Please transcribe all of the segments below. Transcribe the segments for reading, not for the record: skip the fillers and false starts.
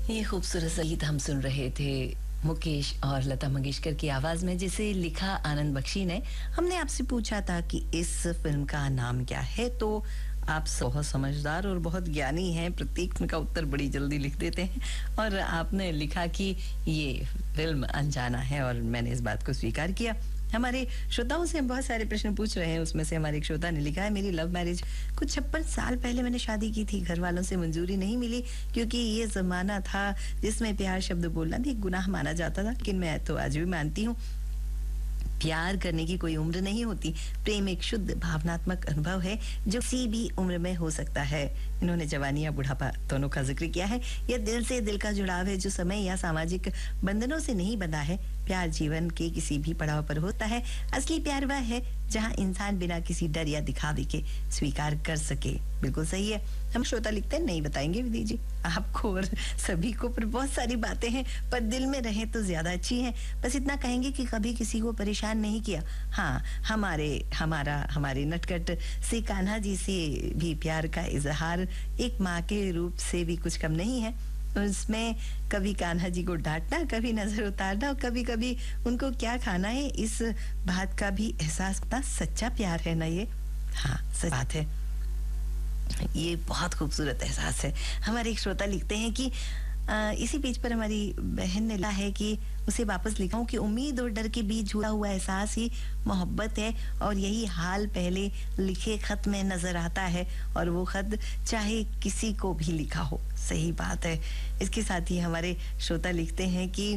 ये खूबसूरत सा गीत हम सुन रहे थे मुकेश और लता मंगेशकर की आवाज में, जिसे लिखा आनंद बख्शी ने। हमने आपसे पूछा था कि इस फिल्म का नाम क्या है, तो आप बहुत समझदार और बहुत ज्ञानी हैं, प्रत्येक फिल्म का उत्तर बड़ी जल्दी लिख देते हैं और आपने लिखा कि ये फिल्म अनजाना है और मैंने इस बात को स्वीकार किया। हमारे श्रोताओं से हम बहुत सारे प्रश्न पूछ रहे हैं, उसमें से हमारे एक श्रोता ने लिखा है, मेरी लव मैरिज कुछ 56 साल पहले मैंने शादी की थी। घर वालों से मंजूरी नहीं मिली क्योंकि ये जमाना था जिसमें प्यार शब्द बोलना भी एक गुनाह माना जाता था, लेकिन मैं तो आज भी मानती हूँ प्यार करने की कोई उम्र नहीं होती। प्रेम एक शुद्ध भावनात्मक अनुभव है जो किसी भी उम्र में हो सकता है। इन्होंने जवानी या बुढ़ापा दोनों का जिक्र किया है। यह दिल से दिल का जुड़ाव है जो समय या सामाजिक बंधनों से नहीं बंधा है। प्यार जीवन के किसी भी पड़ाव पर होता है। असली प्यार वह है जहां इंसान बिना किसी डर या दिखावे के स्वीकार कर सके। बिल्कुल सही है। हम श्रोता लिखते हैं, नहीं बताएंगे विधि जी आपको और सभी को, पर बहुत सारी बातें हैं पर दिल में रहे तो ज्यादा अच्छी हैं। बस इतना कहेंगे कि कभी किसी को परेशान नहीं किया। हाँ, हमारे नटखट से कान्हा जी से भी प्यार का इजहार एक माँ के रूप से भी कुछ कम नहीं है। उसमें कभी कान्हा जी को डांटना, कभी नजर उतारना और कभी कभी उनको क्या खाना है, इस बात का भी एहसास करना सच्चा प्यार है ना ये। हाँ, सच बात है, ये बहुत खूबसूरत एहसास है। हमारे एक श्रोता लिखते हैं कि इसी पेज पर हमारी बहन ने लिखा है कि उसे वापस लिखा हूँ कि उम्मीद और डर के बीच जुड़ा हुआ एहसास ही मोहब्बत है और यही हाल पहले लिखे खत में नजर आता है और वो खत चाहे किसी को भी लिखा हो। सही बात है। इसके साथ ही हमारे श्रोता लिखते हैं कि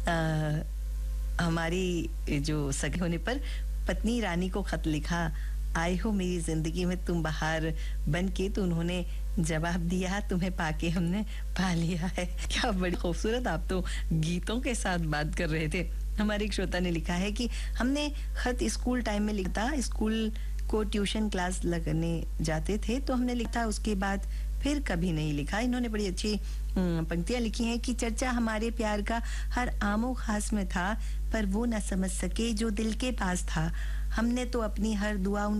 हमारी जो सगे होने पर पत्नी रानी को खत लिखा, आए हो मेरी जिंदगी में तुम बहार बन के, तो उन्होंने जवाब दिया, तुम्हें पाके हमने पा लिया है। क्या बड़ी खूबसूरत, आप तो गीतों के साथ बात कर रहे थे। हमारे एक श्रोता ने लिखा है कि हमने खत स्कूल टाइम में लिखा, स्कूल को ट्यूशन क्लास लगने जाते थे तो हमने लिखा, उसके बाद फिर कभी नहीं लिखा। इन्होंने बड़ी अच्छी पंक्तियां लिखी हैं कि चर्चा हमारे प्यार का हर आमो खास में था, पर वो न समझ सके जो दिल के पास था। हमने तो अपनी हर दुआ